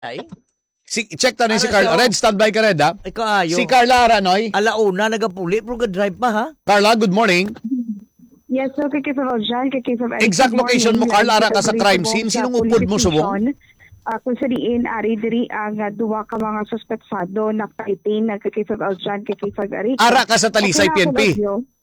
Ay, Check ta ni si Ano Carla. to? Red, standby ka red ha. ay kaayo. Si Carla Aranoy. Alauna, nagapuli, pero ga-drive pa, ha? Carla, good morning. Yes, so kay Kisa Valjan, kay Kisa Exact location mo, Carl, ara ka sa crime scene. Sinong upod mo subong? Kung sa diin, ari diri ang duwa ka mga suspetsado na kaitin na kay Kisa Valjan, kay Kisa Garika. Ara ka sa Talisay PNP.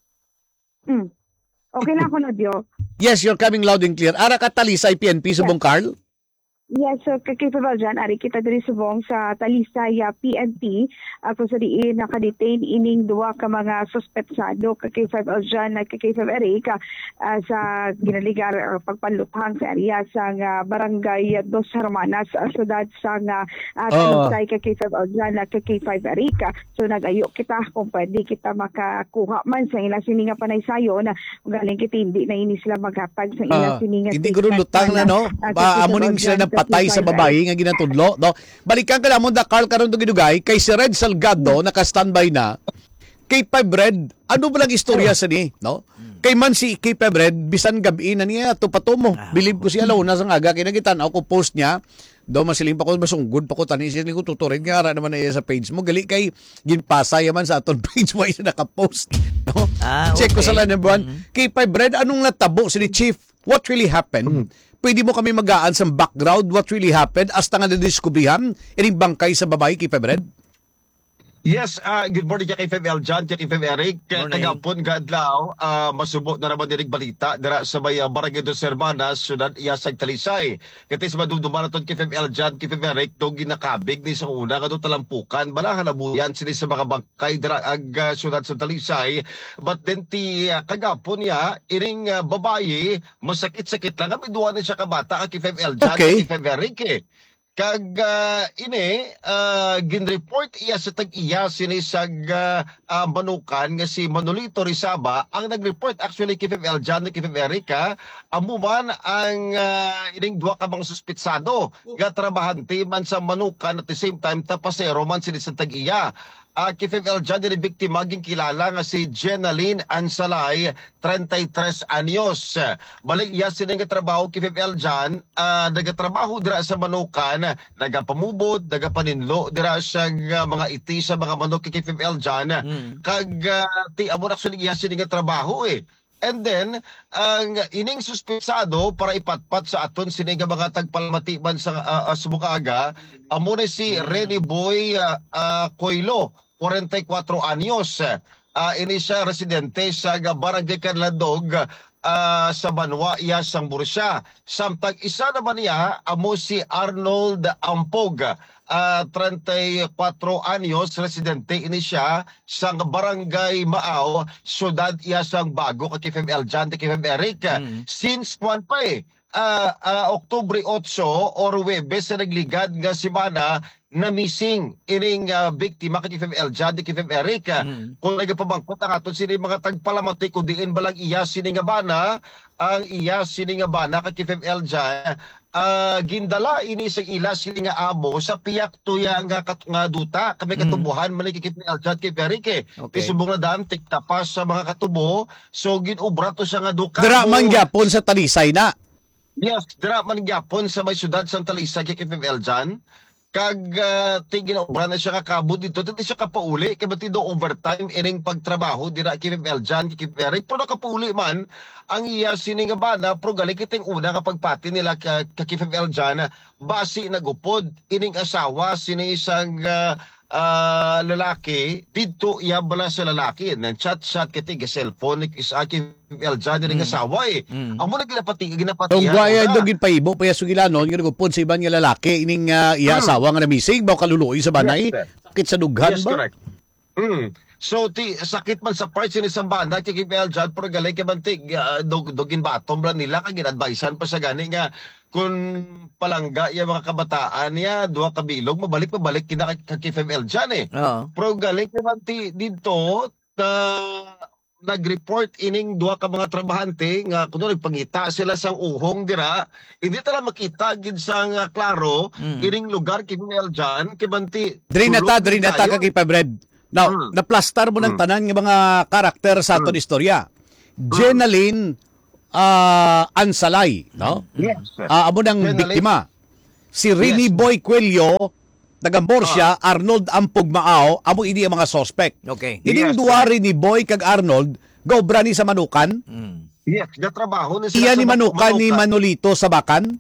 Okay na ako na Dio. Yes, you're coming loud and clear. Ara ka Talisay PNP subong Carl? Yes, so kay Kisa Valjan, ari kita diri subong sa Talisay PNP. Kung sa diin, nakadetain ining duwa ka mga suspetsado kay Kisa Valjan at kay Kisa Erika sa ginaligar pagpanlutang sa area sa barangay Dos Hermanas, sudad sa Talisay kay Kisa Valjan at kay Kisa Erika. So nagayo kita kung pwede kita makakuha man sa ilang sininga panaysayo na galing kita hindi na ini sila maghatag sa ilang sininga. Hindi ko rin lutang na, no? Amunin sila ng patay sa babae nga ginatudlo, no? Balikan ka namon da Carl karon to gidugay kay si Red Salgado naka-standby na. Kay Five Red, ano ba lang istorya sa ni, no? Kay man si kay Five Red bisan gabi na niya tupatumo. Believe ko siya launa sa aga kay nagitan ako post niya. Do masiling pa ko masungod pa ko tani siya ko tuturin nga ara naman na sa page mo gali kay ginpasay man sa aton page mo isa naka-post, no? Check ko sa line number 1. Kay Five Red, anong natabo si Chief? What really happened? Pwede mo kami magaan sa background what really happened hasta nga nadiskubrihan ining bangkay sa babae kay Febred? Yes, good morning kay FML John, kay FML Eric. Tagapon gadlaw, masubo na naman dinig balita dira sa may Barangay Dos Hermanas, syudad Iyasag Talisay. Kati sa madumduman naton kay FML John, kay FML Eric, do ginakabig ni sa una kadto talampukan, balahan nabuyan sini sa mga bangkay dira ag syudad sa Talisay. But then ti kagapon niya iring babaye masakit-sakit lang kami duwa ni siya kabata kay FML John, kay FML Eric. Kag ginreport iya sa tag-iya sinisag manukan nga si Manolito Rizaba ang nag-report actually kay FML John kay FML Erika amuman ang ining duwa ka mga suspitsado nga trabahante man sa manukan at the same time tapasero man sinis sa tag-iya. Kay FML John din biktima maging kilala nga si Jenaline Ansalay 33 anyos. Balik iya sining trabaho kay FML John, nagatrabaho dira sa manukan, nagapamubod, nagapaninlo dira sa mga iti sa mga manok kay FML John. Kag ti amo actually iya sining trabaho And then, ang ining suspetsado para ipatpat sa aton sining mga tagpalamatiban sa Sumukaga, amo na si Rene Boy Coilo, 44 anyos. Ini siya residente sa Barangay Canlandog sa Banwa, Iyasang Bursa. Samtang isa naman niya, amo si Arnold Ampog, 34 anyos, residente ini siya sa Barangay Maaw, Syudad Iyasang Bago, kay FML John, kay FML Eric. Since kwan pa Oktubre 8 or Webes na nagligad nga simana na missing ining biktima kay FML John, kay FML Eric. Kung nagapabangkot ang aton sini mga tagpalamati kung diin balang iya sini nga bana, ang iya sini nga bana kay FML John, gindala ini sa ila sini nga amo sa piyak tuya nga duta kami katubuhan man kay FML John, kay FML Eric. Isubong na dam tiktapas sa mga katubo, so ginubra to siya nga duka. Dira man gyapon sa Talisay na. Yes, dira man gyapon sa may syudad sa Talisay kay FML John. Kag tiginaobra na siya kakabot dito, dito siya kapauli, kaya batido overtime ining pagtrabaho, dira kay FML John, kay Eric, pero nakapauli man, ang iya sining bana, pero galing kitang una kapag pati nila kay FML John, basi nagupod, ining asawa, sining isang lalaki, dito iya bala sa lalaki, nang chat-chat kiti, cellphone, is aking John, ining asawa Amo na ginapati. Ang guaya ito ginpaibo, paya sugilanon, ginagupod sa ibang nga lalaki, ining iya asawa nga namisig, baw kaluluoy sa banay, sakit sa dughan yes, ba? Correct. So, sakit man sa parts in isang banda, kay FML John, pero galing kay mantig, dugin batom ra nila, kag ginadvisean pa sa gani nga, kung palangga yung mga kabataan niya, duha kabilog, mabalik kina kay FML John Pero galing kay mantig dito, nag-report ining duha ka mga trabahante nga kuno nagpangita sila sang uhong dira hindi tala makita gid sang klaro ining lugar kay FML John kay banti Diri na ta kay Febred. Now, naplastar mo ng tanan ng mga karakter sa aton istorya. Jenaline Ansalay, no? Yes. Amo ng biktima. si Rini Yes. Boy Cuello, taga Borsia, Arnold Ampog Maao, amo ini ang mga suspect. Okay. Ining Yes, duwa Rini Boy kag Arnold, gobra ni sa Manukan, Yes, gatrabaho ni iya sila ni sa Manukan ni Manolito sa Bakan.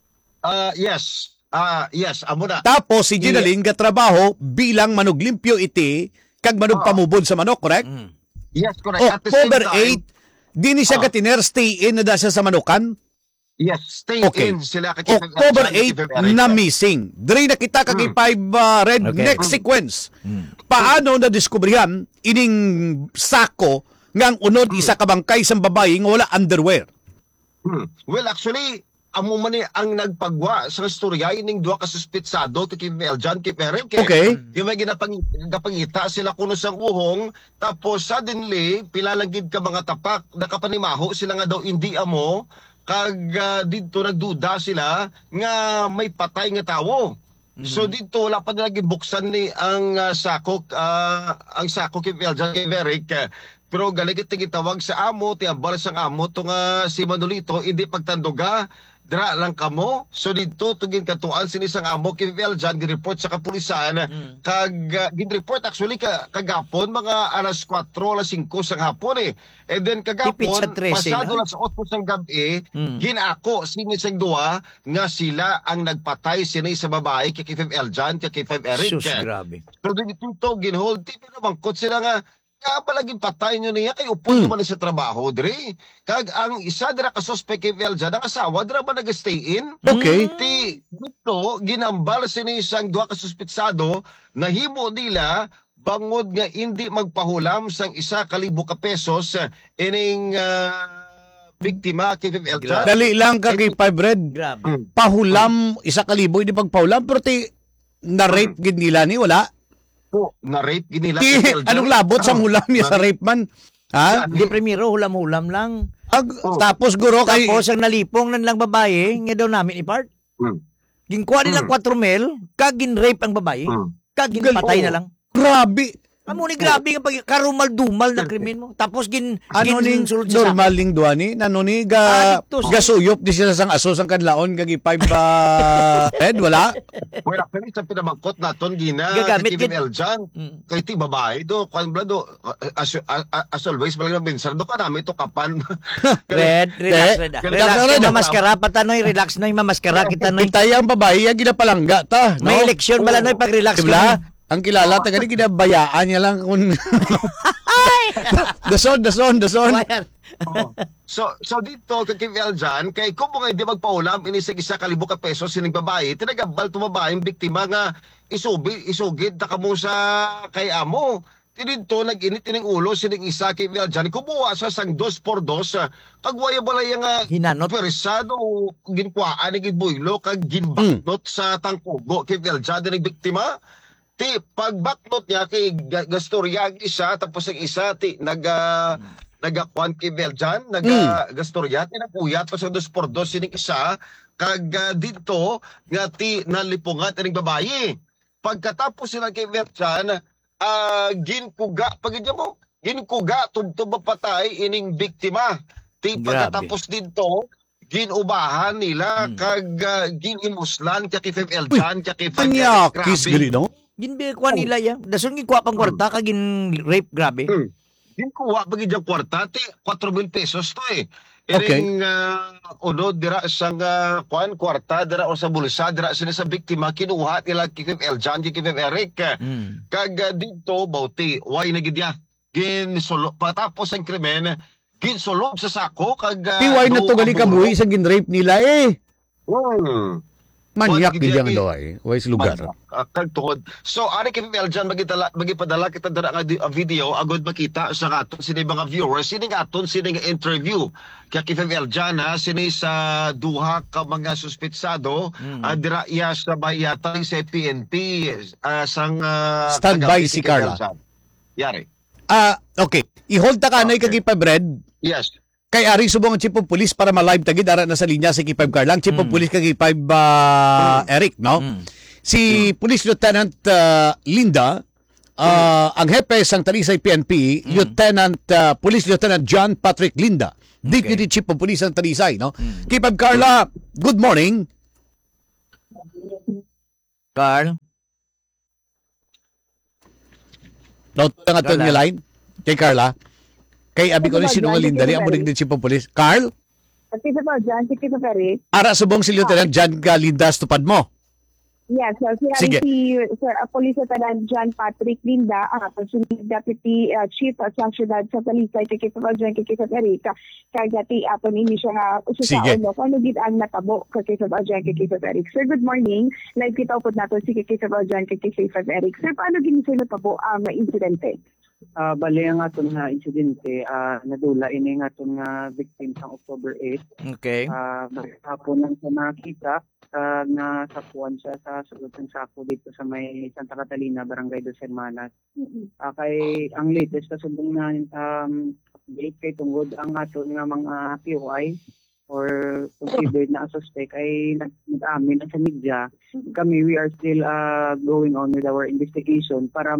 Yes. Yes, amo na. Tapos si Ginaling gatrabaho bilang manuglimpyo iti kag manugpamubod sa manok, correct? Yes, correct. At the same October time, 8, di ni siya gatiner stay in na da siya sa Manukan. yes, stay Okay. in sila kay October Kevin 8 Eric. na missing. Diri nakita kag 5 red Okay. next sequence. Paano na diskubrihan ining sako nga ang unod isa ka bangkay sa babae nga wala underwear? Well, actually, amo man ni ang nagpagwa sa istorya ining duha ka suspetsado kay Kevin John kay Eric. Okay. Yung may gapangita sila kuno sang uhong, tapos suddenly pila lang gid ka mga tapak nakapanimaho sila nga daw hindi amo kag dito nagduda sila nga may patay nga tawo. So dito wala pa nila gibuksan ni ang sako kay John kay Eric. Pero galigit gitawag sa amo, tiambal sang amo to nga si Manolito hindi pagtanduga dira lang kamo. So dito tugin katuan sini sang amo kay Veljan gi-report sa kapulisan kag gin-report actually kagapon mga alas 4 alas 5 sang hapon eh. And then Tipid sa kagapon 13, pasado ha? lang sa 8 sang gabi ginako sini sang duha nga sila ang nagpatay sini sa babae kay Veljan kay Eric. Sus, grabe. So dito ginhold ti pinamangkot sila nga palaging patay nyo niya kay upo naman sa trabaho dire. Kag ang isa dira ka suspect kay Velja ang asawa dira ba nag-stay in? Okay. Ti dito ginambal sini isang duha ka suspetsado nahimo nila bangod nga hindi magpahulam sang 1,000 ka pesos ining biktima kay Velja. Dali lang kag 5 red. Grabe. Pahulam, 1,000 di pagpahulam pero ti na-rape gid nila ni wala. Po, na-rape ginila Ti, kay Velja. anong labot sa hulam niya sa rape man? Ha? Hindi primero, hulam-hulam lang. Tapos guro kay Tapos ang nalipong nan lang babae, nga daw namin ipart. Ginkuha nilang 4 mil, kag gin-rape ang babae, kag ginpatay na lang. grabe. Amo ni grabe nga pag karumal-dumal na krimen mo. Tapos Ano ni sulod sa normal ning duha ni nano ni ga dito, gasuyop di sila sang aso sang kadlaon kag 5 red wala. Well, actually, sa pinamangkot naton gina Gagamit kay Kevin gid- Eljan. Kay ti babae do, kwan bla do, as always, malang benser do ka namin to kapan. Red, relax, red. Red, Relax, red. mamaskara pa tanoy, relax na mamaskara kita noy. Pitay ang babae ang ginapalangga ta. No? May eleksyon bala noy pag relax Diba? ka. Ang kilala taga ni ginabayaan niya lang kung dason. So dito kay Kevin Eljan, kay kung mga hindi magpaulam inisig 1,000 ka pesos sining babae, tinagabal to babae ang biktima nga isugid ta kamo sa kay amo. Dito nag-init ining ulo sining isa kay Eljan, kumuha sa sang 2x2 kag waya balay nga Hinanot. persado ginkuhaan ni gibuylo kag ginbaknot sa tangkugo kay Eljan dining biktima. Ti pagbaknot niya kay gastorya isa tapos ang isa ti nagakwan kay Beljan, gastorya ti naguyat pa sa 2x2 sining isa kag dito nga ti nalipungat ining babae. Pagkatapos sila kay Beljan, ginkuga pagidya mo, ginkuga tubtob patay ining biktima. Ti pagkatapos dito ginubahan nila kag ginimuslan kay Eljan kay Panyakis gini no? Ginbikuan nila ya. Dason gikuha pang kwarta kag gin-rape grabe. Ginkuha pag idyang kwarta, 4,000 pesos to eh. Okay. Iring dira sang kwarta, dira o sa bulsa, dira sila sa biktima, kinuha nila kay Eljan, kay Eric. Kag dito, bauti, way na gidya. Patapos ang krimen, ginsulob sa sako, kag... Tiway na to gali kabuhi sa ginrape nila eh. Manyak Pag- gid yang doy. Wais lugar. Kagtuod. So, ari kay Eljan, magipadala kita dira nga video, agod makita sa aton sini mga viewers, sini nga aton sini nga interview. Kaya kay Eljan ha, sini sa duha ka mga suspetsado, dira iya sa bayatang sa PNP, sang... Standby si Carla. Yari. Okay. I-hold ta kanay kag 5 red. Yes. Kay ari subong ang chief of police para ma-live tagid ara na sa linya si K5 Carlang, chief of police kag K5 Eric, no? Si Police Lieutenant Linda, ang hepe sang Talisay PNP, Police Lieutenant John Patrick Linda, Deputy Chief of Police ng Talisay, no? K5 Carla, good morning. Carl? Laut nga ito Carla. nga line. Kay Carla. Kay abi ko ni sinungaling dali. Amo din si Polis. Carl? Kasi sa dyan, si Chief of Eric. Ara subong si Lieutenant John Galindas tupad mo. Yes, so Sige. si Sir Police Lieutenant John Patrick Linda, si Deputy Chief sa Syudad sa Talisay, kay Chief of John, kay Chief of Eric, kay dati ato ni siya nga Sige. ususaon, no? Kung ano gid ang natabo kay Chief of John, kay Chief of Eric. Sir, good morning. Live kita upod nato si Chief of John, kay Chief of Eric. Sir, paano gini siya natabo ang insidente? Bali ang atong nga insidente, nadula ini nga atong nga victim sa October 8. Okay. Hapon lang sa nakita, na sapuan siya sa sulod ng sako dito sa may Santa Catalina, Barangay Dos Hermanas. Kay ang latest na subong na update kay tungod ang atong nga mga POI or considered na suspect ay nag-amin na sa media. Kami, we are still going on with our investigation para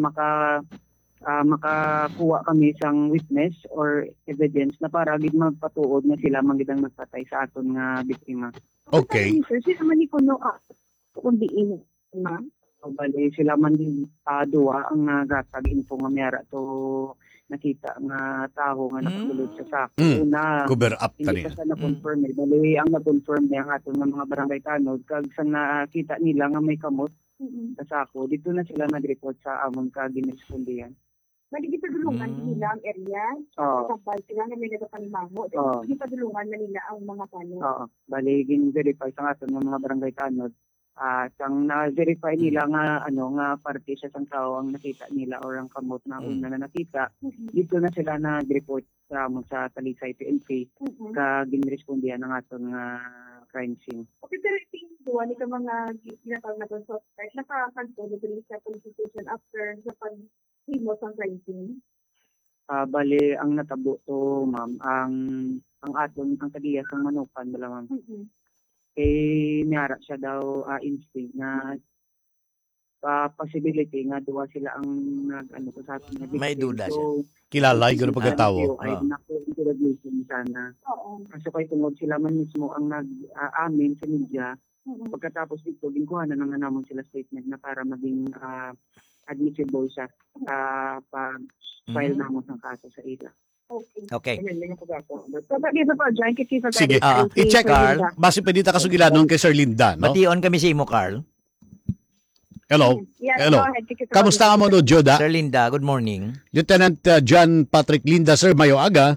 makakuha kami sang witness or evidence na para gid magpatuod na sila magidang nagpatay sa aton nga biktima. Okay. Sir, sila man ni kuno kung diin, ma'am? Bali sila man din duwa ang gatag info nga mayara to nakita nga tawo nga nakatulog sa sako. Una, Cover up hindi tani. pa sa na-confirm. Bali ang na-confirm niya ang aton nga mga barangay tanod kag sa nakita nila nga may kamot sa sako, dito na sila nag-report sa amon ka ginispondihan. Maligid padulungan nila ang area. Oo. Kapag sila na may nagpanimango, Oo. hindi padulungan na nila ang mga tanong. Oo. Bali, gin-verify sa aton ng mga barangay tanod. Sang na-verify nila nga nga parte siya sang tao ang nakita nila or ang kamot na una na nakita. Dito na sila nag-report sa amon sa Talisay PNP ka ginrespondihan ng aton nga crime scene. Okay, pero tingin doon, ni ka mga ginatawag na suspect, nakakagpo na sa police station after sa pag-himo sa crime scene? Bali, ang natabo to, ma'am, ang aton, ang tagiya sa manukan, dala, ma'am. Kay niyara siya daw instinct na possibility nga duwa sila ang nag-ano ko sa atin. May duda siya. So, Kilala yung pagkatawo. ay naku-interrogation sana. Oo. Kaso kay tungod sila man mismo ang nag-amin sa media. Pagkatapos dito, ginkuha na nga namon sila statement na para maging admissible siya pag-file namon ng kaso sa ila. Okay. So, dito po, John, kay Chief of Sige. Eric. I-check, Carl. Base pa dito kasugilanon kay Sir Linda, no? Bation kami si imo, Carl. Hello. Yes, Hello. go ahead, Chief of Kamusta Eric. mo no, Joda? Sir Linda, good morning. Lieutenant John Patrick Linda, sir, mayo aga.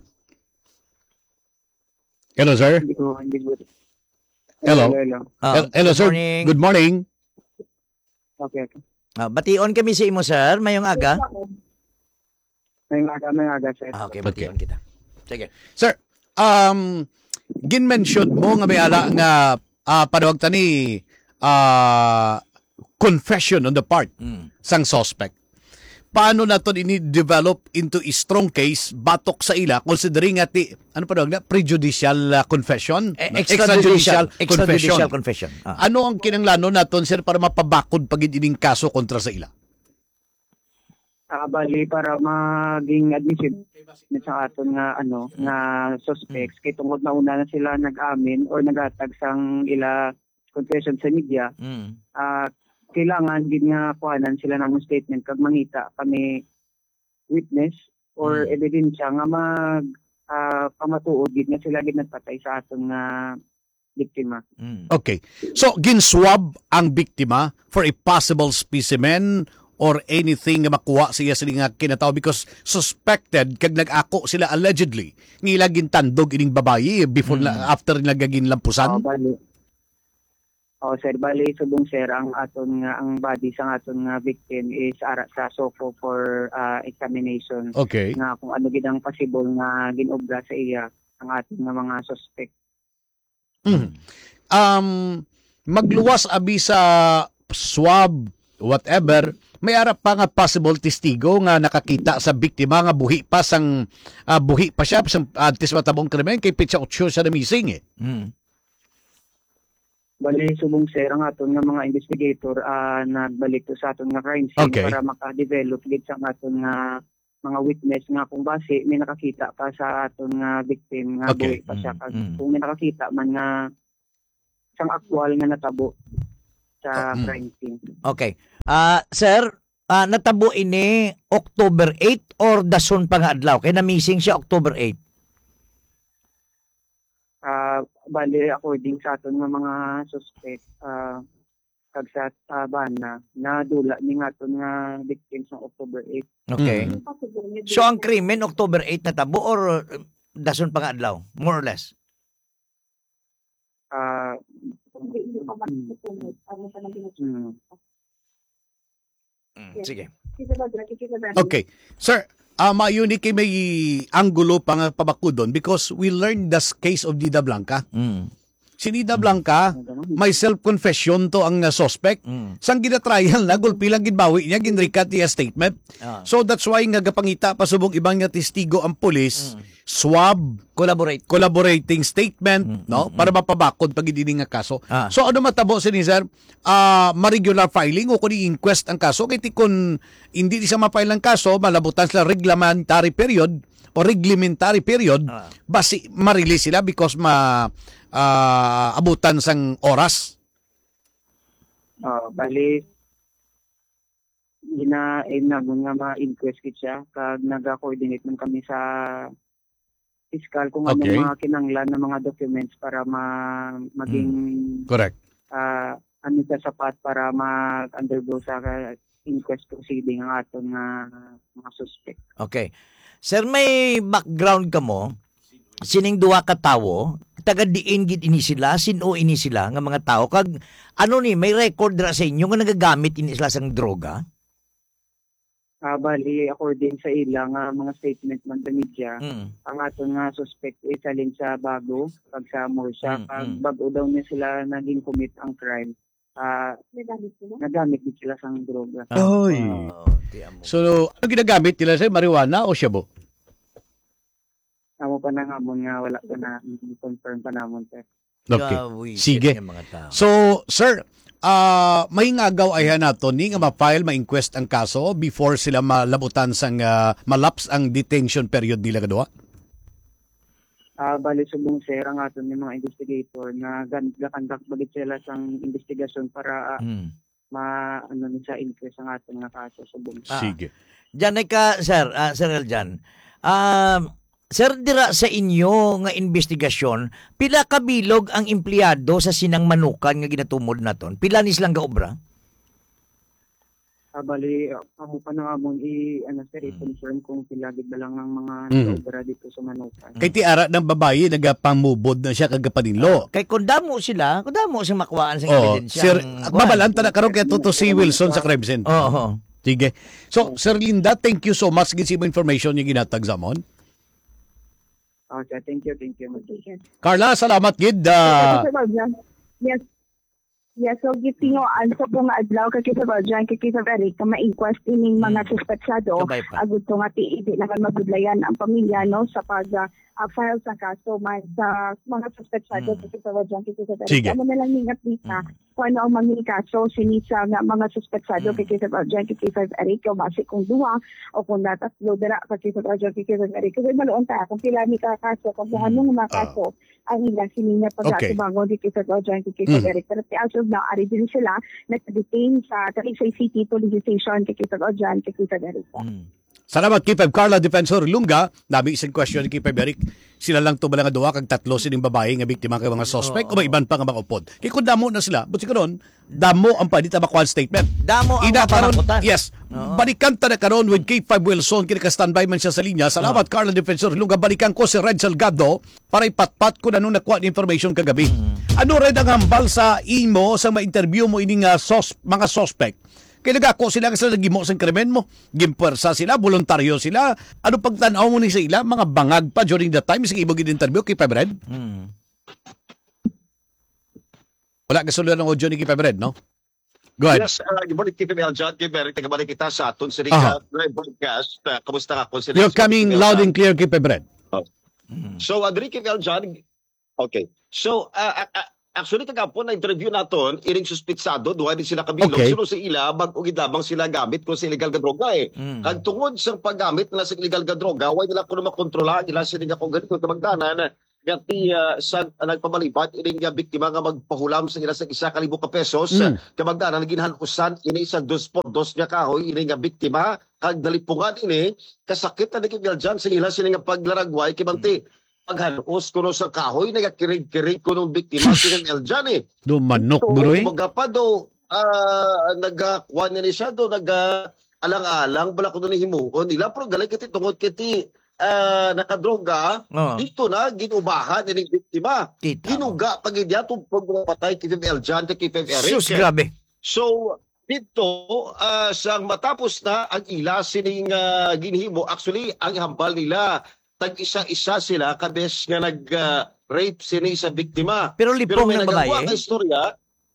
Hello, sir. Hindi ko. Hello. Hello, good sir. morning. Good morning. Okay. Bation kami si imo, sir, mayong aga. May aga, sir. Okay, bation kita. Sige. Sir, gin-mention mo nga may ala nga panawag tani confession on the part sang suspect. Paano nato ini-develop into a strong case batok sa ila considering at ano pa na prejudicial confession? Extrajudicial confession. Ano ang kinanglanon naton sir para mapabakod pag ining kaso kontra sa ila? Bali para maging admissible sa aton nga nga suspects kay tungod na una na sila nag-amin or nagatag sang ila confession sa media. Kailangan din nga kuhanan sila ng statement kag mangita kami witness or ebidensya nga mag pamatuod gid nga sila gid nagpatay sa aton nga biktima. Okay. So ginswab ang biktima for a possible specimen or anything nga makuha siya sila nga kinataw because suspected kag nag-ako sila allegedly ngila gintandog ining babayi before after nagagin lampusan. Sir, bali subong sir ang aton nga ang body sa aton nga victim is ara sa SOFO for examination. Okay. Nga kung ano gid ang possible nga ginobra sa iya ang aton nga mga suspect. Magluwas abi sa swab whatever, may arap pa nga possible testigo nga nakakita sa biktima nga buhi pa siya sang antes matabong krimen kay pitsa 8 siya na missing eh. Bali subong sir ang aton nga mga investigator nagbalik to sa aton nga crime scene para maka-develop gid sa aton nga mga witness nga kung base may nakakita pa sa aton nga victim nga buhi pa siya kung may nakakita man nga sang actual nga natabo sa crime scene. Okay. Sir, natabo ini October 8 or dason pa nga adlaw? Kaya na-missing siya October 8. Bali, according sa aton nga mga suspect, kag sa taban na dula ni nga aton nga victims ng October 8. Okay. So ang krimen October 8 natabo or dason pa nga adlaw? More or less. Sige. Okay. Sir, mayuni kay may anggulo pa nga pabakudon because we learned the case of Dida Blanca. Si Dida Blanca, may self-confession to ang suspect. Sang gina-trial na, gulpilang ginbawi niya, ginrikat niya statement. So that's why nga gapangita pasubong ibang nga testigo ang pulis, swab, collaborating statement, no, para mapabakod pag hindi nga kaso. So ano matabo sini sir? Ma-regular filing o kung inquest ang kaso kay tikon hindi siya ma-file ang kaso, malabutan sila reglementary period o reglementary period, basi ma-release sila because abutan sang oras. Bali, aim na nga ma-inquest kit siya kag naga-coordinate man kami sa fiscal kung ano mga kinanglan ng mga documents para maging Correct. ano sa sapat para mag-undergo sa inquest proceeding ang aton nga mga suspect. Okay. Sir, may background ka mo, sining duwa ka tawo, taga diin gid ini sila, sino ini sila nga mga tao, kag ano ni, may record ra sa inyo nga nagagamit ini sila sang droga? Bali, according sa ilang mga statement man sa media, ang aton nga suspect is alin sa Bago, pag sa Morsha, pag bago daw niya sila naging commit ang crime. Nagamit din sila sang droga. So, ano ginagamit nila sir? Marijuana o shabu? Amo pa na nga mo nga wala pa na confirm pa namon sir. Okay. Sige. Mga tao. So, sir, may ngagaw ay nato ni nga ma-file, ma-inquest ang kaso before sila malabutan sang malaps ang detention period nila kadua? Bali subong sir ang aton ni mga investigator na gakandak bagit sila sang investigasyon para ano ni sa inquest ang aton nga kaso subong. Sige. Diyan ay ka, sir, Sir Eljan. Sir, dira sa inyo nga investigasyon, pila kabilog ang empleyado sa sinang manukan nga ginatumod naton? Pila ni silang gaobra? Bali, amo pa na amon i-confirm kung pila gid lang ang mga obra dito sa manukan. Kay ti ara ng babae nagapamubod na siya kagapaninlo. Kay kung damo sila makuhaan sa ebidensya. Sir, mabalanta na karon kay Toto C. Wilson sa crime scene. Oo. Sige. So, Sir Linda, thank you so much gid sa information yung ginatag sa amon. Okay, thank you. Carla, salamat gid. Yes, so gitingoan sa mga adlaw kay sa Bajan kay sa Eric ka ma-inquest ining mga suspetsado agud to nga tiidi naman mabudlayan ang pamilya no sa pag file sa kaso sa mga suspetsado kay sa Bajan kay sa Eric. Amo na lang ning update kung ano ang mga kaso sinisa nga mga suspetsado kay sa Bajan kay sa Eric o base kung duwa o kung natatlo dira kay sa Bajan kay sa Eric. Kasi maluon ta kung pila ni ka kaso kung ano nga kaso ang ilang sininya pagkatubangon kay sa Bajan kay sa Eric. Pero na ari din sila nag-detain sa Talisay City Police Station kay Kitag Ojan kay Kitag Eric. Salamat kay Carla Defensor Lunga. Nabi isang question kay Eric. Sila lang to bala nga duwa kag tatlo sining babae nga biktima kay mga suspect o may iban pa nga mga upod. Kay kun damo na sila, but karon damo ang panita makuha statement. Damo ang karon. Yes. Balikan ta na karon with K5 Wilson kini ka standby man siya sa linya. Salamat Carla Defensor Lunga. Balikan ko si Red Salgado para ipatpat ko na nung nakuha information kagabi. Ano red ang hambal sa imo sa ma-interview mo ining mga suspect? Kaya nagako sila kasi nagimo sa krimen mo. Gimpersa sila, voluntaryo sila. Ano pagtanaw mo ni sa ila? Mga bangag pa during that time. Sige, ibog interview kay Red? Wala kasuluan ng audio ni kay Red, no? Go ahead. Yes, good morning, Kip Eljan. Kip Eric, tagabalik kita sa aton sa broadcast. Kamusta ka? You're coming loud and clear, Kip Red. So, Kip Eljan, okay. So, actually, kagapon na interview naton, iring suspitsado, duha din sila kabilog. Okay. Suno sa ila, ugid lamang sila gamit kung sa illegal ga droga eh. Kag tungod sa paggamit nila sa illegal ga droga, way nila kuno makontrola nila sila nga kung ganito magdanan Gati sa nagpamalibat ining biktima nga magpahulam sa ila sa 1,000 ka pesos kamagdana naginhanusan ini isang 2 nga kahoy ini nga biktima kag dalipungan ini kasakit na Kevin Eljan sa ila sini nga paglaragway kibangti paghanos kuno sa kahoy nagakirig-kirig kuno biktima Kevin Eljan Dumanok buroy. Magapa do nagakuha ni siya do alang-alang bala kuno ni himuon nila pero galay kiti tungod kiti nakadroga, dito na ginubahan ni biktima. Ginuga pag idya itong pagpapatay kay Kevin Eljan kay Kevin Eric. Sus, grabe. So, dito, sang matapos na ang ila sining ginhimo, actually, ang hambal nila, tag-isa-isa sila kabes nga nag-rape sini sa biktima. Pero lipong may ng babae? nagagawa ka istorya.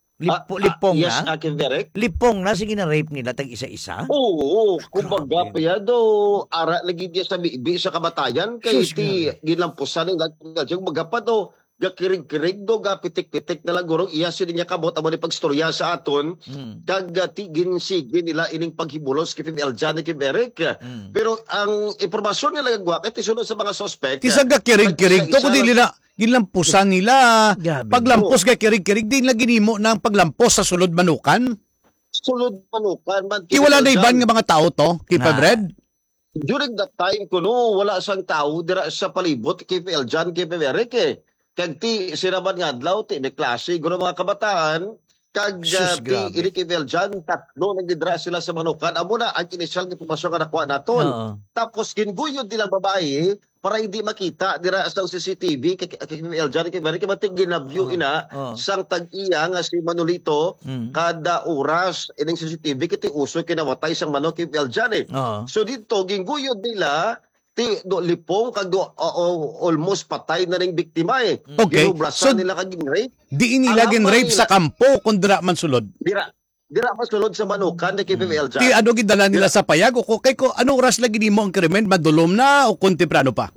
Lipong yes, na? Kevin Eric. Lipong na, sige na rape nila, tag-isa-isa? Oo, kumbaga pa yan do, ara lagi diya sa bibi sa kamatayan, kay Sus, iti ginlampusan ng nagpagdalsang magapa do, gakirig-kirig do, gapitik-pitik na lang gurong iya sila niya kabot, amo ni pagstorya sa aton, kag tigin nila ining paghibulos kay Kevin Eljan kay Eric. Pero ang impormasyon nga nagagawa, kay tisunod sa mga suspect, Tisag ka kirig-kirig to kundi nila ginlampusan nila. Grabe. Paglampos ka kirig-kirig din na ginimo ng paglampos sa sulod manukan. sulod panukan man. Ki wala na iban nga mga tao to, kay Red. During that time kuno wala sang tao dira sa palibot kay Eljan kay Eric kag ti sinaman nga adlaw ti may klase guro mga kabataan kag Sus, ti grabe. ini kay Eljan tatlo nagdira sila sa manukan amo na ang initial nga impormasyon nga nakuha naton. Oo. Tapos ginbuyod nila babae para hindi makita dira sa CCTV kay Eljan kay Eric matig ginabyo ina Oo. sang tag-iya nga si Manolito kada oras ining CCTV kiti uso kinawatay sang manok kay Eljan Oo. So dito gingguyod nila ti do lipong kag do almost patay na ning biktima Okay. Ginubrasan So, nila kag rape. Di nila Ang rape hambal sa kampo kung dira man sulod. Dira masulod sa manukan ni Kevin Eljan. Ti ano gidala nila sa payag o kay ko ano oras lagi nimo ang krimen madulom na o kung temprano pa?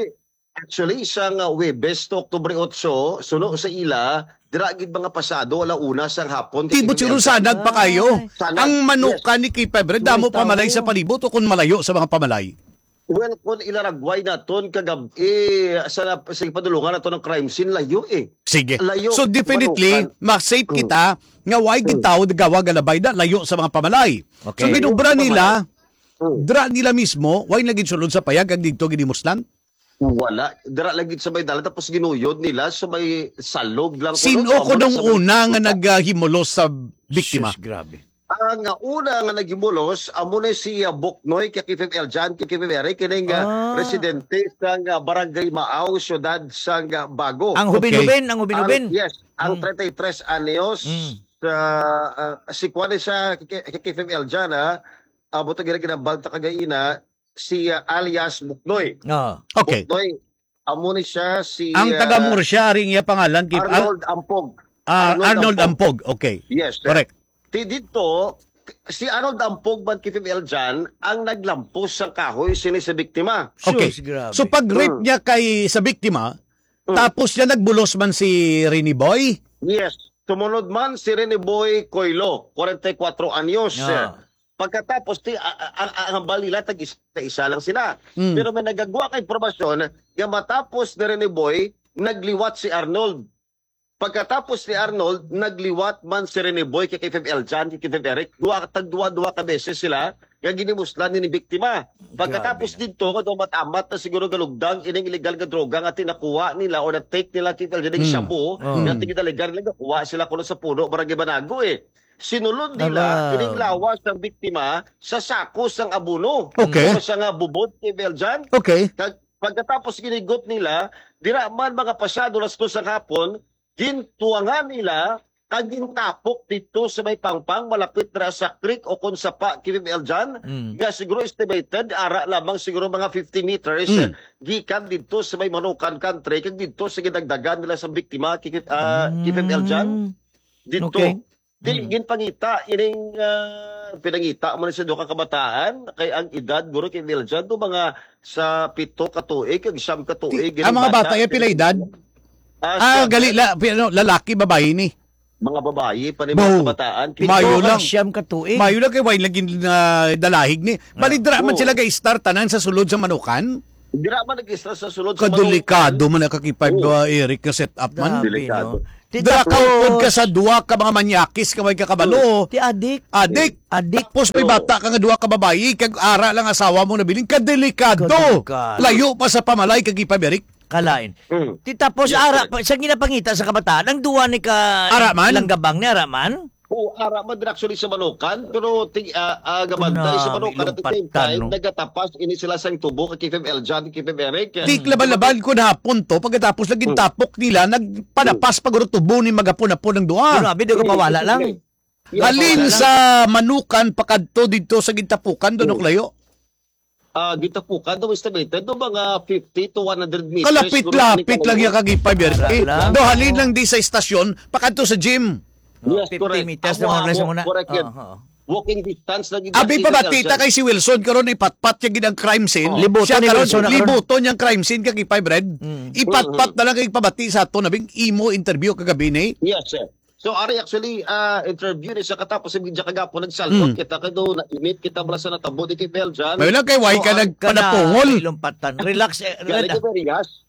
Actually isang Webes to Oktubre 8 suno sa ila dira gid mga pasado ala una sang hapon kay Tibot Kevin siguro Eljan. sanag pa kayo. Sanag, Ang manukan ni kay Red damo pamalay sa palibot o kung malayo sa mga pamalay. Well, kung ilaragway naton kagabi sa padulungan naton ng crime scene layo Sige. Layo. So definitely, ma-safe kita nga why gitaw gawa galabay na layo sa mga pamalay. Okay. So ginubra nila, Mm. dra nila mismo, why naging sulod sa payag ang dito ginimuslan? Wala. Dira lagi sa may dala tapos ginuyod nila sa may salog lang. Sino ko nung una nga naghimulos sa biktima? Sus, grabe. Ang una nga nagimulos, amo na si Boknoy kay Kevin Eljan kay Kevin Eric kining residente sa Barangay Maaw, syudad sa Bago. Ang hubin-hubin, ang hubin-hubin. Yes, ang 33 anyos si Juan sa kay Kevin Eljan amo ta ginabal ta kagaina si alias Boknoy. Oo. Okay. Boknoy amo ni siya si Ang taga Murcia ring iya pangalan kay Arnold Ampog. Arnold Ampog. Okay. Yes. Correct. Dito, si Arnold Ampog man Kevin Eljan ang naglampos sa kahoy sini sa biktima. Okay. Sus, grabe. So pag rape niya kay sa biktima, tapos niya nagbulos man si Rini Boy. Yes. Tumunod man si Rene Boy Coilo, 44 anyos. Ah. Pagkatapos, ang hambal nila, tag-isa lang sila. Pero may nagagawa kay informasyon, nga matapos ni Rene Boy, nagliwat si Arnold. Pagkatapos ni Arnold, nagliwat man si Rene Boy kay Kevin Eljan, kay Kevin Eric. Tagduwa-duwa ka beses sila, nga ginimuslan ni biktima. Pagkatapos dito, kung matamat na siguro galugdang, ining illegal nga droga nga tinakuha nila o na-take nila kay Eljan ng shabu, nga tigidaligan nila, kuha sila kuno sa puno, Barangay Banago Sinulod nila, ining lawas ng biktima sa sakos ng abuno. Okay. O sa nga bubot kay Eljan. Okay. Pagkatapos ginigot nila, dira man mga pasado las 2 ng hapon, gintuwangan nila kag gintapok dito sa may pangpang malapit na sa creek o kung sa pa Kevin Eljan nga siguro estimated ara lamang siguro mga 50 meters gikan dito sa may Manukan country kag dito sa ginagdagan nila sa biktima Kevin Eljan dito. Okay. Ginpangita ining pinangita mo na sa duha ka kabataan kay ang edad guro kay Eljan do mga sa 7 ka tuig kag 9 ka tuig. Ang mga bata ay pila edad? Gali lalaki babae ni. Mga babae pa ni mga kabataan. Mayo lang. Siyam ka tuig. Mayo lang kay wine lagi dalahig ni. Balidra man sila kay start tanan sa sulod sa manukan. Hindi naman nag-istra sa sulod sa Kadelikado man nakakipag Eric nga set up man. Grabe, no? Dira ka upod ka sa duwa ka mga manyakis ka may kakabalo. Ti adik. Adik. Tapos may bata ka nga duwa ka babayi, kag ara lang asawa mo na biling, kadelikado. Kadelikado. Layo pa sa pamalay kag ipaberic. Kalain. Mm. Ti tapos ara sa ginapangita sa kabataan ang duwa ni ka Araman? langgabang ni Araman. Oo, ara man din actually sa Manukan, pero gamantay sa Manukan at the same Lumpatan, time, no? nagatapas ini sila sa tubo kay Kifem Eljan, Kifem Eric. Di laban-laban ko na hapon to, pagkatapos laging tapok nila, nagpanapas pag tubo ni magapon-apon ng duwa. Grabe, di ko mawala lang. Halin sa Manukan, pakadto dito sa Gintapukan, doon layo. Gitapukan, daw estimated, do mga 50 to 100 meters. Kalapit-lapit lang yung kagipay, Lang. Do halin lang di sa istasyon, pakadto sa gym. Yes, 50 correct. meters na muna sa muna. Correct yan. Walking distance na gid. Abi pa batita kay si Wilson karon ipatpat yung ginang crime scene. Libuton Siya ni karon Wilson na karon. libuton yung crime scene kag ipay bread. Ipatpat na lang kay pabati sa ato nabing imo interview kagabi ni. Yes, sir. So, ari actually, interview ni sa katapos sa media kagapon, nagsalpot kita kado, na-imit kita bala sa natabo di kay Beljan. May lang kay why ka nagpanapungol. Lumpatan. Relax. Kaya Relax. ka very gas.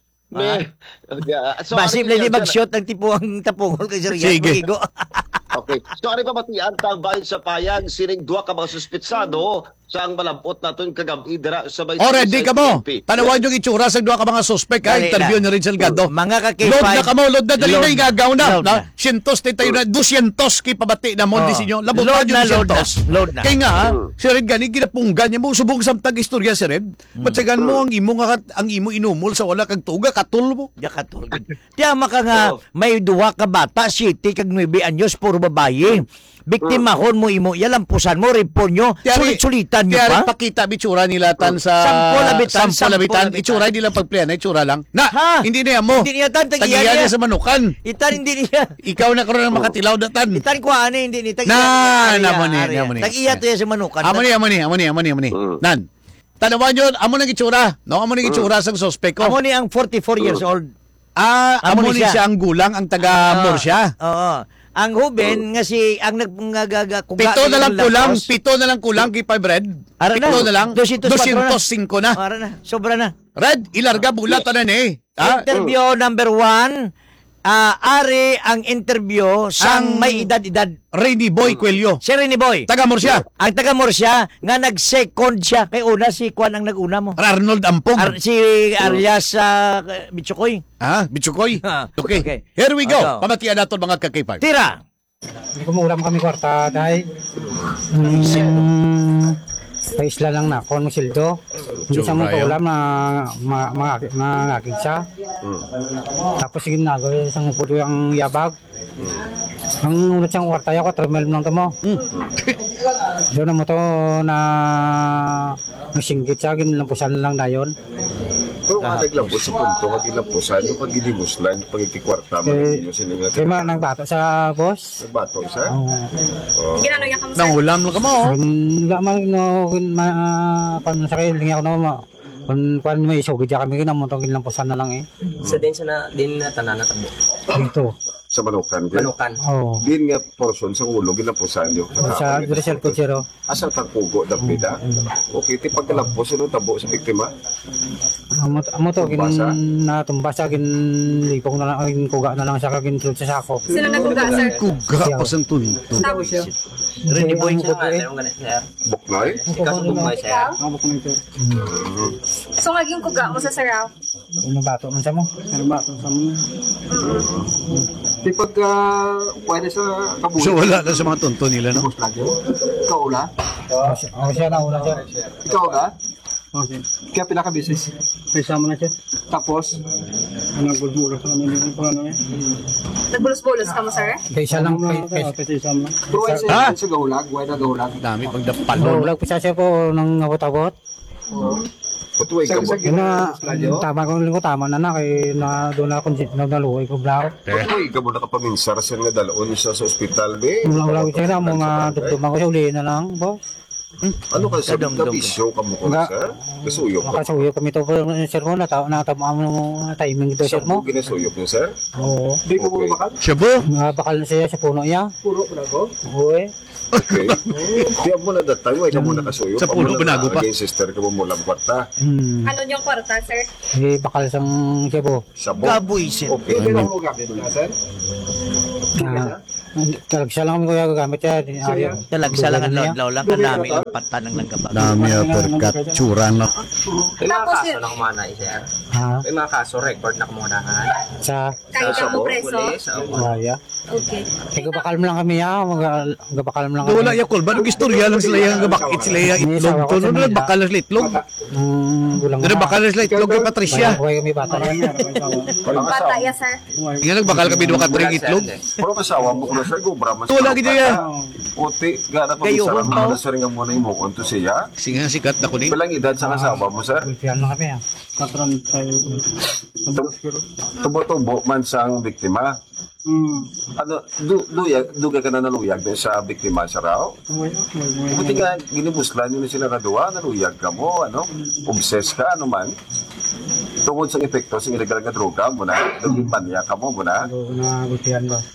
So, Basible ari ni mag-shot ng tipong tapungol kay Sir Yan. Sige. Magigo. Okay. So, ari pamatian, tambahin sa payag, sining duwa ka mga suspitsado sa ang malambot natin kagabi dira sa bay. Already ka mo. Tanawan yung itsura sa duha ka mga suspect ha. Dali Interview na. ni Rizal Gado. Mga ka-K5. Load na ka mo, load na dali na Load igagaw na. Load na. 100 tayo na, 200 kay pabati na mo Oh. di sinyo. Labot Load na na, yung load na. 200. Load na. Kaya nga, si Red gani, ginapunggan niya mo, subong samtag istorya si Red. Matsagan mo ang imo inumol sa wala kag tuga, katul mo. Yakatol. Tiyama ka nga, may duwa ka bata, 7 kag 9 anyos, puro babae. Biktima hon mo imo, yalampusan mo, ripon nyo, sulit-sulitan nyo Tiyari pa. pakita bitsura nila tan sa Sampol-abitan, sampol-abitan. sampol-abitan. Itsura nila pagplayan, itsura lang. Na, Ha? hindi niya mo. Hindi niya tan, tagiyan Tagiyan niya. niya sa Manukan. Itan hindi niya. Ikaw na karon ang makatilaw datan. Itan ko ano hindi ni Namo ni. Tag-iya to yan sa manukan. Amo ni. Nan. Tanawan yun, amo nang itsura. No, amo nang itsura sa suspect ko. Amo ni ang 44 years old. Amo amo ni ni siya ang gulang, ang taga Morsya. Oo. Ang huben nga si ang Pito na lang kulang kay Bread. Ara na. Pito na lang. 205 205 na. Ara na. Sobra na. Red, ilarga bulatan na ni. Interview number 1. Ari ang interview sang may edad-edad. Rainy Boy Cuello. Si Rene Boy. Taga Morsya. Ang taga Morsya nga nag-second siya. Kay una si Kwan ang nag-una mo. Arnold Ampong. Si Arias Bichukoy. Bitsukoy. Okay. Okay. Here we go. Ikaw. Pamatian natin mga kakipag. Tira. Kumulam kami kwarta dahil sa isla lang na kon sildo. Hindi sa mga Rayo. ulam na mga siya. Tapos sige na gawin sa puto yung yabag. Ang unat siyang kwarta ko terminal lang tamo. Doon na mo to na masinggit siya ginlampusan lang dayon. Pero nga naglambot sa punto, magilapos yung pag-ilimuslan, yung pag-ikikwarta, magiging yung Kaya mga nang bato sa boss. nagbato isa. Nang ulam lang ka mo. Nga man no kun sa kayo lingi ako no kun may isugid kami kinamutong ginlampusan na lang eh. Sa din na tanan na tabo. Dito. Sa Manukan. Manukan. Oh. Din nga portion sa ulo, gilapusan yung Sa Rizal Kuchero. Asa tagpugo, dapida. Okay, ti pagkalapos, ano tabo sa biktima? Amo to kin Tumbasa? na tumbasa kin lipong na lang kin kuga na lang siya kin sulod sa sako. Sino nagkuga, sir? Kuga pa sang tunto. Rene Boy. Sa mga tayo nga sir. Buknoy? Ikaw sa bugmay sir. So, naging kuga mo sa saraw? Ano bato man sa mo? Ano bato sa mo? Ti pagka, pwede sa kabuhi. So wala na sa mga tunto nila, no? Ilimus lang yun. Ikaw ula? Ako siya na una siya. Ikaw ula? Kaya pinaka-business. Pisa mo na siya. Tapos, Anong gulbulo sa ano nila pa ano eh. Nagbulos-bulos ka mo, sir? Kaysa lang kaysa mo. pruwan sa gahulag, why na gahulag? Dami pag dapalon. Ulag pisa siya po nang abot-abot. Patuloy ka mo. Yun na tama ko lingko tama na kay na doon na ako naluoy ko blaro. Patuloy ka mo nakapaminsar sa nga dalaon siya sa ospital, be. Ulag siya na mga dugtong ko siya uli na lang boss. Ano ka sa Kadamdam. kabisyo ka mo ko, Nga. sir? Kasuyok ka. Makasuyo kami to po sir mo na tama mo timing dito sir Saan mo mo. ginasuyok niyo, sir? Oo. Di ko mo bakal? Siya po? Nga bakal na siya sa puno niya. Puro pa ko. Uy. Okay. Kaya mo na that time, why ka mo nakasuyo? Sa puno, binago pa. Again, sister ka mo mula kwarta. Ano yung kwarta, sir? Eh, bakal isang sebo. Sabo. Gaboy sir. Okay. Talagsa lang kami kuya gagamit yan. Talagsa lang ang law lang kanami lang patan ng nagkabag. Dami perkat tsura no. May mga Tapos kaso yun- na kumana, sir. Ha? May mga kaso, record na kumunahan. Sa Kahit ka mo preso? Pulis, Waya. Okay. Gabakal mo lang kami ha. Gabakal mo lang kami. Wala yakol ba nung istorya lang sila yung bakit sila yung itlog to no bakal na sila itlog. Gulang Ano bakal na sila itlog kay Patricia. Kuya kami bata yan. Bata, yes, sir. Nga nagbakal kami duwa ka tring itlog. Pero kasawa mo ko na sir, gubra mas. Wala gid yan. Puti, gana pa Kayo, bisara humpaw. mo na sir nga mo na imo konto siya. Singa sikat na kuning. Bilang edad sa kasawa mo sir. Yan lang kami ha. Tubo-tubo man sang biktima. Ano, duga ka na naluyag din sa biktima siya raw? Buti nga, ginibuslan yun na sila kadua, naluyag ka mo, ano, obsess ka, ano man. Tungkol sa epekto, sa illegal na droga mo na, naging manya ka mo na. Nagutihan ba?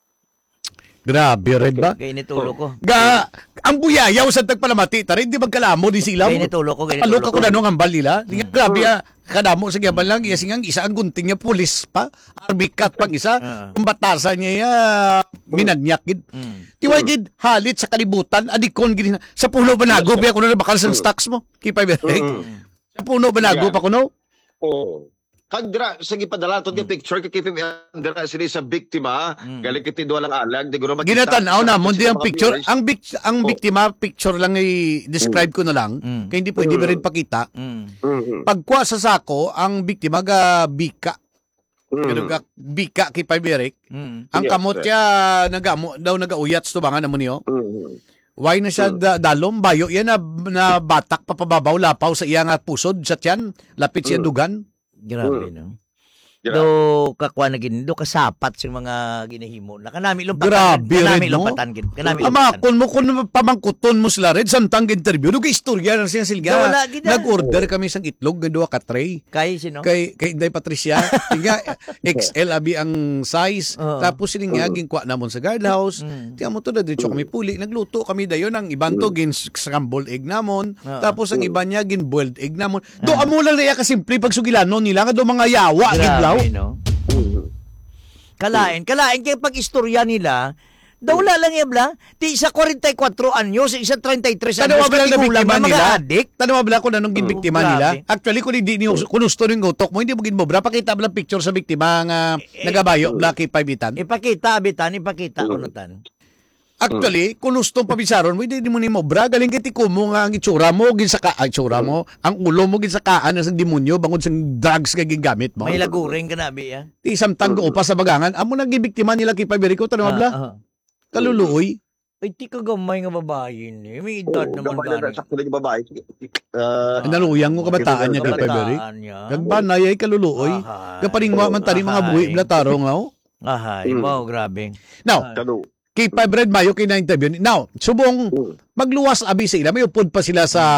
Grabe red ba? Kaya nitulo ko. Ga ang buyayaw sa tagpalamati ta rin di magkalamo di sila. Kaya nitulo ko. Alok ko na nung ambal nila. Grabe kadamo sa gabal lang isingang isa ang gunting niya pulis pa. Army cat pang isa. Ang batasan niya minanyak gid. Tiway gid halit sa kalibutan adikon gid sa puno banago biya kuno bakal sa stocks mo. Kipay berek. Sa puno banago pa kuno. Oo. Kagdra, sige padala to picture kay KPM dira sila sa biktima, galing kiti duwa lang alag, di guro makita. Ginatanaw na mo di ang picture. Ang biktima picture lang i-describe ko na lang. Kaya hindi pwede ba rin pakita. Pagkuha sa sako, ang biktima ga bika. Pero ga bika kay Paiberek. Ang kamot niya nagauyats to bangan namo niyo. Why na siya dalom bayo yan na batak papababaw lapaw sa iya nga pusod sa tiyan, lapit siya dugan. Grabe, no? Do kakwa na gin do kasapat sa mga ginahimo na kanami lumpatan. Grabe Kanami red, no? lumpatan gid. Kanami Ama, lumpatan. kun pamangkuton mo sila red, samtang interview, nung istorya na siya silga. Wala, gid na. Nag-order kami sang itlog, nga duwa ka tray. Kay sino? Kay Inday Patricia, tinga XL abi ang size. Tapos siling nga ginkwa namon sa guardhouse. Tiya mo to na diretso kami puli, nagluto kami dayon ang iban to gin scrambled egg namon. Tapos ang iban niya gin boiled egg namon. Do amo lang na ka simple pagsugilanon nila nga do mga yawa gidlaw. Grabe, no? Kalain kay pag istorya nila, dawla lang yabla, ti isa 44 anyos, isa 33 Tanawa anyos, ba lang na katigulang biktima mga nila? adik. Tanawa ba lang kung anong ginbiktima grabe. nila? Actually, kung hindi niyo kunusto ng utok mo, hindi mo ginmobra. Pakita ba lang picture sa biktima nga nagabayo, Blacky Paibitan? Ipakita, abitan, ipakita, unutan. Actually, kung gusto pabisaron mo, hindi mo ni mobra. Galing kiti mo nga ang itsura mo, itsura mo, ang ulo mo, ginsakaan ng demonyo, bangod sa drugs ka gigamit mo. May laguring ka nabi, ya. Ti isang tanggo pa sa bagangan, amo nang gibiktima nila kay Paberico, tanawa bla? Kaluluoy. Ay, ti ka gamay nga babae ni. May edad naman gani. Sa kulig babae. Naluyang mo kabataan niya kay Paberic. Kabataan niya. Gagbanay ay kaluluoy. Ahay. Kaparingwa man tani mga buhi, blataro nga oh. Ahay, wow, grabe. Now, Kano. kay Red Mayo kay na-interview. Now, subong magluwas abi sila. May upod pa sila sa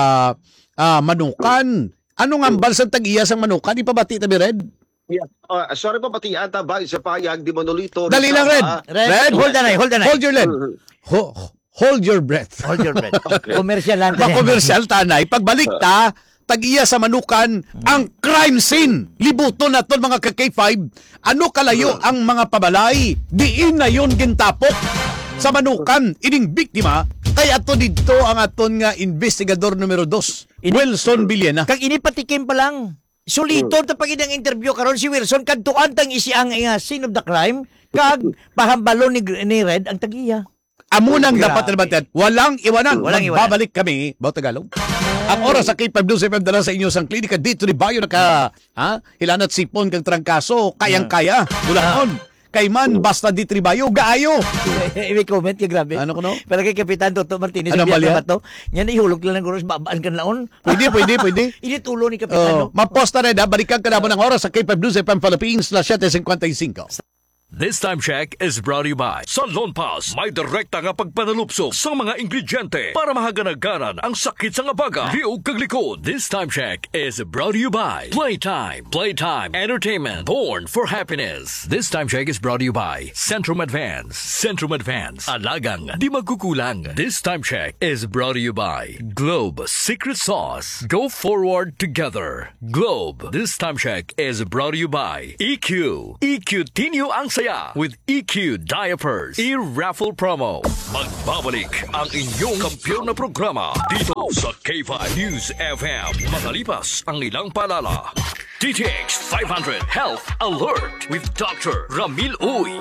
Manukan. Anong ambal sa tag-iya sang Manukan? Ipabati tabi Red? Sorry pa pati ata ba sa payag di Manolito. Dali lang Red. Red, hold on, hold on. Hold your lead. Hold your breath. Hold your breath. Commercial lang. Ba-commercial tanay. Pagbalik ta, tag-iya sa Manukan, ang crime scene. Libuto na to mga ka-K5. Ano kalayo ang mga pabalay? Diin na yun gintapok. Sa Manukan, ining biktima, kaya ato dito ang aton nga investigador numero 2, Wilson Villena. Kag inipatikim pa lang. Sulito ta pag inang interview karon si Wilson kadtuan tang isiang nga scene of the crime kag pahambalo ni Red ang tagiya. Amo nang Grabe. dapat naman walang iwanan. Walang iwanan. Babalik kami, Bao Tagalog. Ang oras sa K5 News FM dala sa inyo sang klinika dito ni Bayo hilanat sipon kang trangkaso, kayang-kaya. Bulangon. Kay man basta di tribayo gaayo. May comment kay grabe. Ano ko no? Para kay Kapitan Toto Martinez Ano biya ba ba to? Yan ihulog lang ng guros babaan kan laon. Pwede. Initulo ni Kapitan. Maposta na balikan ka na mo ng oras sa K5 News FM Philippines /755. This time check is brought to you by Salon Pass. May direkta nga pagpanalupso sa mga ingrediente para mahaganaganan ang sakit sa nga baga. Liog kag likod. This time check is brought to you by Playtime. Playtime Entertainment. Born for happiness. This time check is brought to you by Centrum Advance. Centrum Advance. Alagang di magkukulang. This time check is brought to you by Globe Secret Sauce. Go forward together. Globe. This time check is brought to you by EQ. EQ Tinyo ang saya with EQ Diapers. E-raffle promo. Magbabalik ang inyong kampyon na programa dito sa K5 News FM. Makalipas ang ilang paalala. DTX 500 Health Alert with Dr. Ramil Uy.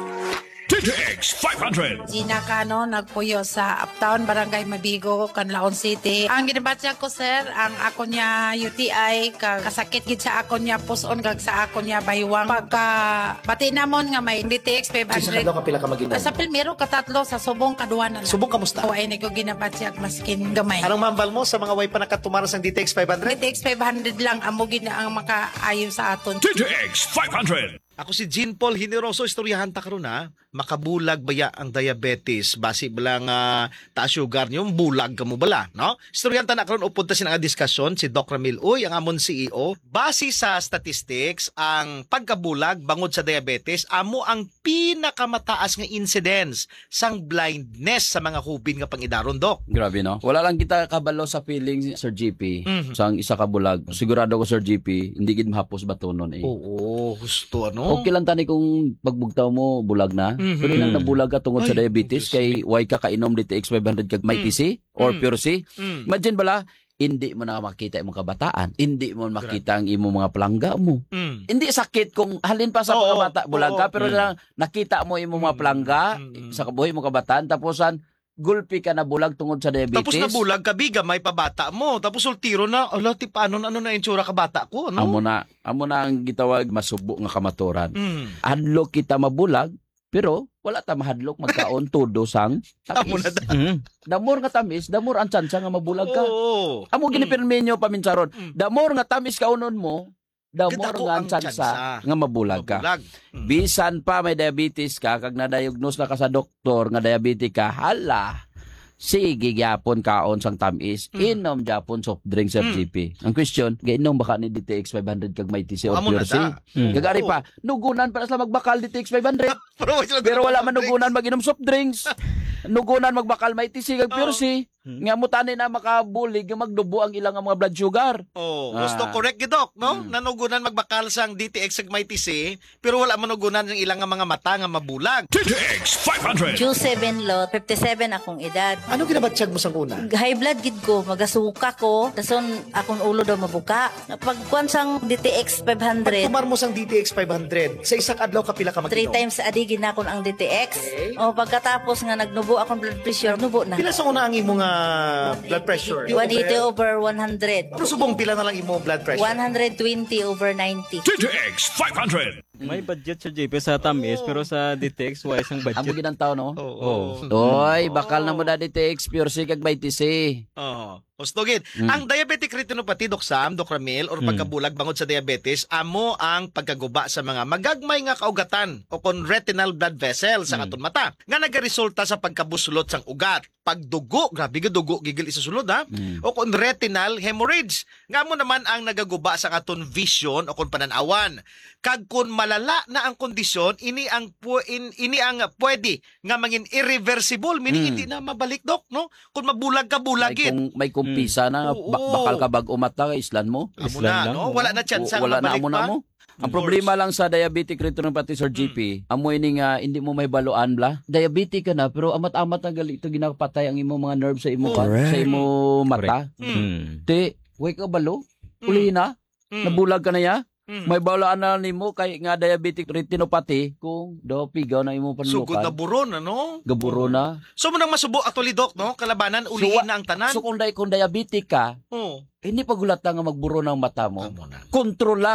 DTX 500. Gina Cano, nagpuyo sa Uptown, Barangay Mabigo, Canlaon City. Ang ginabatya ko, sir, ang ako niya UTI, kasakit gid sa ako niya puson, kag sa ako niya baywang. Pagka bati namon nga may DTX 500. Sa kadlaw ka pila ka maginan? Sa Pilmero, katatlo, sa Subong, kaduwa na lang. Subong kamusta? O, ay ko ginabatya maskin gamay. Anong mambal mo sa mga way pa nakatumaras ng DTX 500? DTX 500 lang, amo gid na ang makaayo sa aton. DTX 500. Ako si Jean Paul Hineroso, istoryahan ta karon ha. Makabulag baya ang diabetes base bala nga taas sugar niyo, bulag ka mo bala, no? Istoryahan ta na karon upunta sin nga diskusyon si Dr. Ramil Uy, ang amon CEO. Base sa statistics, ang pagkabulag bangod sa diabetes amo ang pinakamataas nga incidence sang blindness sa mga hubin nga pangidaron, Dok. Grabe, no? Wala lang kita kabalo sa feeling, Sir GP, sa isa ka bulag. Sigurado ko, Sir GP, hindi gid mahapos batunon eh. Oo, gusto ano? Okay lang tani kung pagbugtaw mo bulag na. Pero lang nabulag ka tungod sa diabetes kay why ka kainom DTX 500 kag may TC or Pure C. Imagine bala, hindi mo na makita imong kabataan, hindi mo makita ang imong mga palangga mo. Hindi sakit kung halin pa sa mga bata bulag ka, pero lang nakita mo imong mga palangga sa kabuhi mo kabataan, taposan gulpi ka na bulag tungod sa diabetes. Tapos nabulag ka, biga, may pabata mo. Tapos ultiro na, ala, paano na itsura ka bata ko, no? Amo na ang gitawag masubo nga kamaturan. Hadlok kita mabulag, pero wala ta mahadlok magkaon todo sang tamis. Damor nga tamis, damor ang tsansa nga mabulag ka. Amo ginipirminyo paminsaron. Damor nga tamis kaunon mo, damor nga ang tsansa nga mabulag ka. Bisan pa may diabetes ka, kag na-diagnose na ka sa doktor nga diabetes ka, hala, sige gyapon kaon sang tamis, inom gyapon soft drink, Sir GP. Ang question, gainom baka ni DTX 500 kag may TC o Pure C? Kagari pa, nugunan para sa magbakal DTX 500. Pero wala man nugunan mag-inom soft drinks. Nugunan magbakal may TC kag Pure C. Nga mo tani na makabulig nga magdubo ang ilang mga blood sugar. Gusto correct gidok, no? Nanugunan magbakal sang DTX ag may TC, pero wala manugunan ang ilang nga mga mata nga mabulag. DTX 500. Q7 lot, 57 akong edad. Ano ginabatsyag mo sang una? High blood gid ko, magasuka ko, dason akong ulo daw mabuka. Pagkuan sang DTX 500, Pagtumar mo sang DTX 500, sa isang adlaw ka pila ka 3 maginom? times a day ginakon ang DTX. O pagkatapos nga nagnubo akong blood pressure, nubo na. Pila sa una ang imo nga blood pressure? 180 over 100. Pero subong pila na lang imo blood pressure? 120 over 90. DTX 500. May budget sa JP sa tamis, pero sa DTX wala isang budget. Amo ginang tao, no? Oo. Toy, bakal na mo da DTX Pure C kag may TC. Ostogit. Ang diabetic retinopathy, Doc Sam, Doc Ramil, or pagkabulag bangod sa diabetes, amo ang pagkaguba sa mga magagmay nga kaugatan o kon retinal blood vessel sa katon mata nga nagaresulta sa pagkabuslot sang ugat. Pagdugo, grabe ga dugo gigil isusulod ha. O kon retinal hemorrhage. Nga mo naman ang nagaguba sa katon vision o kon pananawan. Kag kun malala na ang kondisyon, ini ang pwede nga mangin irreversible, meaning hindi na mabalik, Dok, no? Kung mabulag ka, bulagin. May kumpisa na bakal ka bag umata ka islan mo. Amo na, no? Wala na chance ang wala na mabalik amo pa. na mo. Ang problema lang sa diabetic retinopathy, Sir GP, amo ini nga hindi mo may baluan bla. Diabetic ka na pero amat-amat na gali ito ginapatay ang imo mga nerves sa imo sa imo mata. Te, way ka balo? Uli na? Nabulag ka na ya? May balaan na nimo kay nga diabetic retinopathy kung do pigaw na imo panlukan. Sugod na buron, ano? Gaburo na. So mo nang masubo actually, Dok, no? Kalabanan, ulihin na ang tanan. So kung diabetic ka, hindi pagulat nga magburo ng mata mo. Kontrola.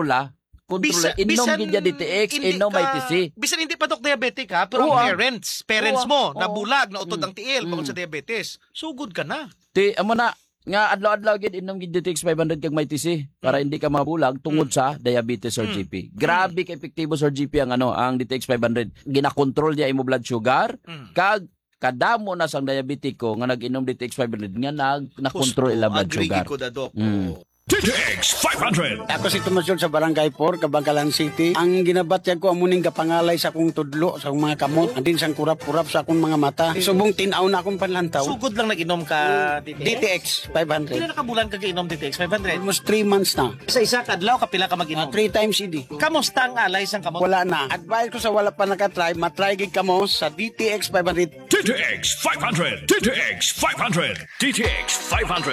Inom gidya DTX, inom may TC. Bisan hindi pa, Dok, diabetic ha, pero ang parents mo, nabulag, nautod ang tiil bangod sa diabetes. Sugod ka na. Amo na, nga adlaw-adlaw gid inom gid DTX 500 kag may TC para hindi ka mabulag tungod sa diabetes or GP. Grabe ka epektibo Sir GP ang DTX 500. Ginakontrol niya imo blood sugar kag kadamo na sang diabetiko nga nag-inom DTX 500 nga nakontrol ila blood Agree sugar. ko da, Dok. DTX 500. Ako si Tomasyon sa Barangay 4, Kabangkalan City. Ang ginabatyag ko amuning kapangalay sa akong tudlo, sa akong mga kamot, andin sang kurap-kurap sa akong mga mata. Subong tinaw na akong panlantaw. Sugod lang nag-inom ka DTX Pila 500. nakabulan ka inom DTX 500? Almost 3 months na. Sa isa kadlaw kapila ka mag-inom? 3 times idi. Kamusta ang alay sang kamot? Wala na. Advice ko sa wala pa nakatry, matry gid kamo sa DTX 500. DTX 500. DTX 500. DTX 500.